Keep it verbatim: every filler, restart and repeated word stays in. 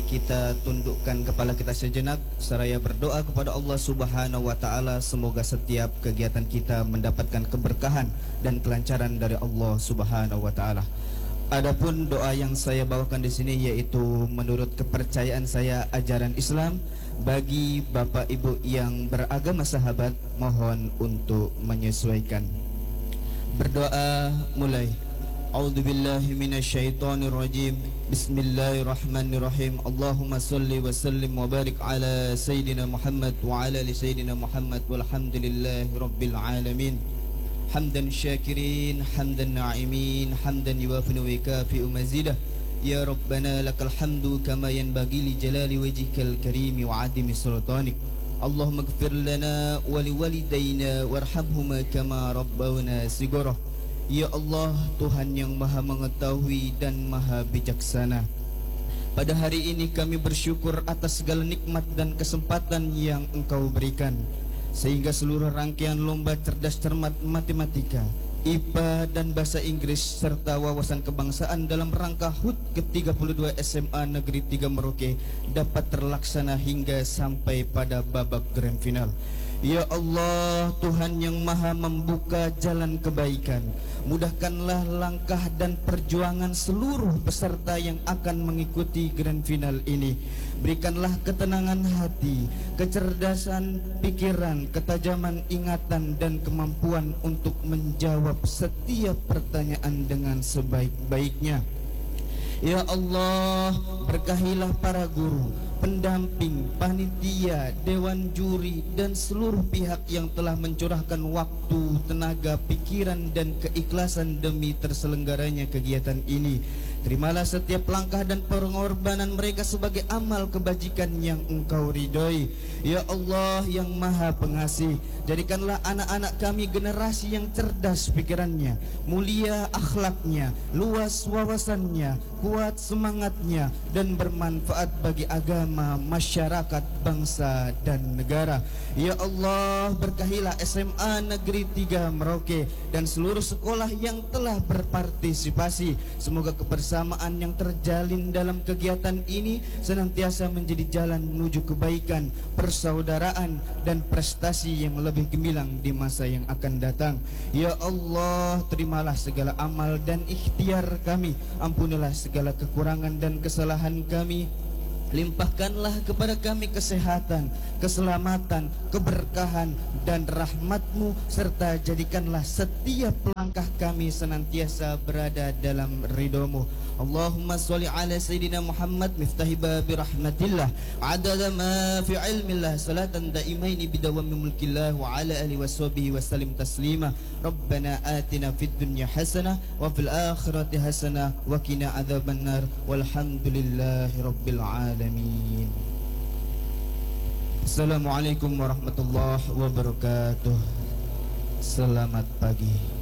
kita tundukkan kepala kita sejenak seraya berdoa kepada Allah Subhanahu wa taala, semoga setiap kegiatan kita mendapatkan keberkahan dan kelancaran dari Allah Subhanahu wa taala. Adapun doa yang saya bawakan di sini yaitu menurut kepercayaan saya ajaran Islam. Bagi Bapak Ibu yang beragama sahabat, mohon untuk menyesuaikan. Berdoa mulai. A'udzubillahi minasyaitonirrajim. Bismillahirrahmanirrahim. Allahumma salli wa sallim wa barik ala Sayyidina Muhammad wa ala li Sayyidina Muhammad walhamdulillahi rabbil alamin. Hamdan syakirin, hamdan na'imin, hamdan yuwafi'u wa yukafi'u mazidah. Ya Rabbana lakal hamdu kama yanbaghi li jalali wajhikal karimi wa 'azimi sultanik. Allahumma ighfir lana wa liwalidayna warhamhuma kama rabbawna shighara. Ya Allah, Tuhan yang maha mengetahui dan maha bijaksana, pada hari ini kami bersyukur atas segala nikmat dan kesempatan yang Engkau berikan, sehingga seluruh rangkaian lomba cerdas cermat matematika, I P A dan bahasa Inggris serta wawasan kebangsaan dalam rangka H U T ke tiga puluh dua S M A Negeri tiga Merauke dapat terlaksana hingga sampai pada babak grand final. Ya Allah, Tuhan yang maha membuka jalan kebaikan, mudahkanlah langkah dan perjuangan seluruh peserta yang akan mengikuti grand final ini. Berikanlah ketenangan hati, kecerdasan pikiran, ketajaman ingatan dan kemampuan untuk menjawab setiap pertanyaan dengan sebaik-baiknya. Ya Allah, berkahilah para guru, pendamping, panitia, dewan juri dan seluruh pihak yang telah mencurahkan waktu, tenaga, pikiran dan keikhlasan demi terselenggaranya kegiatan ini. Terimalah setiap langkah dan pengorbanan mereka sebagai amal kebajikan yang Engkau ridhoi. Ya Allah yang maha pengasih, jadikanlah anak-anak kami generasi yang cerdas pikirannya, mulia akhlaknya, luas wawasannya, kuat semangatnya dan bermanfaat bagi agama, masyarakat, bangsa dan negara. Ya Allah, berkahilah S M A Negeri tiga Merauke dan seluruh sekolah yang telah berpartisipasi. Semoga kebersamaan yang terjalin dalam kegiatan ini senantiasa menjadi jalan menuju kebaikan, persaudaraan dan prestasi yang lebih gemilang di masa yang akan datang. Ya Allah, terimalah segala amal dan ikhtiar kami, ampunilah segala kekurangan dan kesalahan kami. Limpahkanlah kepada kami kesehatan, keselamatan, keberkahan dan rahmat-Mu, serta jadikanlah setiap langkah kami senantiasa berada dalam ridho-Mu. Allahumma sholli ala Sayyidina Muhammad miftahi babi rahmatillah adada ma fi ilmillah salatan daimaini bidawami mulkillah wa ala alihi washabihi wasallim taslima. Rabbana atina fid dunya hasanah wa fil akhirati hasanah wa qina adzabannar walhamdulillahi rabbil alamin. Assalamualaikum warahmatullahi wabarakatuh. Selamat pagi.